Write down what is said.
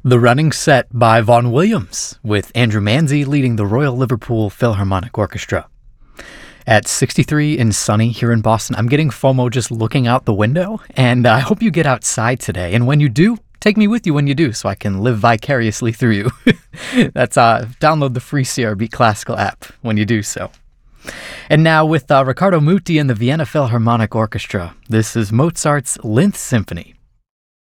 The Running Set by Vaughan Williams, with Andrew Manzi leading the Royal Liverpool Philharmonic Orchestra. At 63 and sunny here in Boston, I'm getting FOMO just looking out the window, and I hope you get outside today. And when you do, take me with you when you do so I can live vicariously through you. That's download the free CRB Classical app when you do so. And now with Riccardo Muti and the Vienna Philharmonic Orchestra, this is Mozart's Linth Symphony.